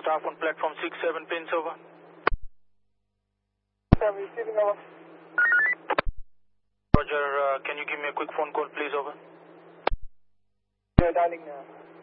staff on platform 6-7 pins, over. I'm receiving, over. Roger, can you give me a quick phone call, please, over? Yeah, dialing now.